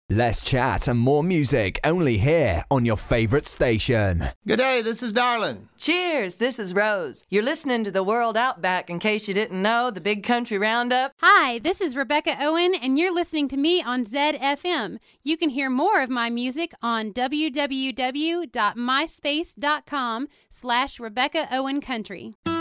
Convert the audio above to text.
Less chat and more music only here on your favorite station. Good day, this is Darlin. Cheers, this is Rose. You're listening to The World Outback, in case you didn't know, the Big Country Roundup. Hi, this is Rebecca Owen, and you're listening to me on ZFM. You can hear more of my music on www.myspace.com/Rebecca Owen Country.